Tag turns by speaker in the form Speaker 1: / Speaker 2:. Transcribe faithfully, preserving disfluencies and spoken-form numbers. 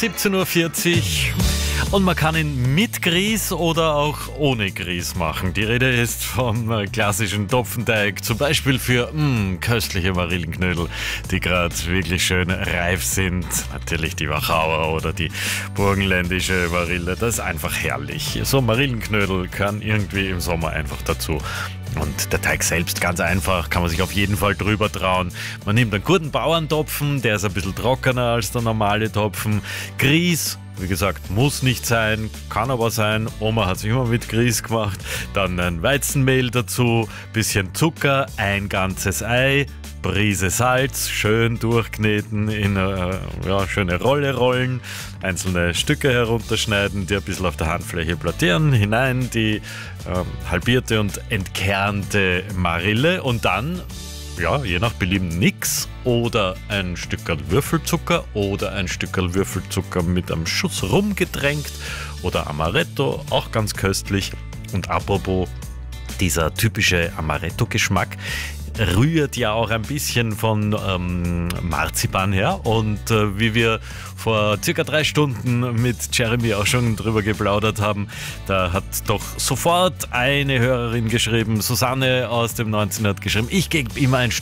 Speaker 1: siebzehn Uhr vierzig und man kann ihn mit Grieß oder auch ohne Grieß machen. Die Rede ist vom klassischen Topfenteig, zum Beispiel für mh, köstliche Marillenknödel, die gerade wirklich schön reif sind. Natürlich die Wachauer oder die burgenländische Marille, das ist einfach herrlich. So Marillenknödel kann irgendwie im Sommer einfach dazu. Und der Teig selbst ganz einfach, kann man sich auf jeden Fall drüber trauen. Man nimmt einen guten Bauerntopfen, der ist ein bisschen trockener als der normale Topfen. Grieß, wie gesagt, muss nicht sein, kann aber sein. Oma hat sich immer mit Grieß gemacht. Dann ein Weizenmehl dazu, bisschen Zucker, ein ganzes Ei, Prise Salz, schön durchkneten, in eine ja, schöne Rolle rollen, einzelne Stücke herunterschneiden, die ein bisschen auf der Handfläche plattieren, hinein die ähm, halbierte und entkernte Marille und dann, ja, je nach Belieben nix oder ein Stückerl Würfelzucker oder ein Stückerl Würfelzucker mit einem Schuss Rum getränkt oder Amaretto, auch ganz köstlich. Und apropos, dieser typische Amaretto-Geschmack rührt ja auch ein bisschen von ähm, Marzipan her und äh, wie wir vor circa drei Stunden mit Jeremy auch schon drüber geplaudert haben, da hat doch sofort eine Hörerin geschrieben, Susanne aus dem neunzehn hat geschrieben, ich gebe immer ein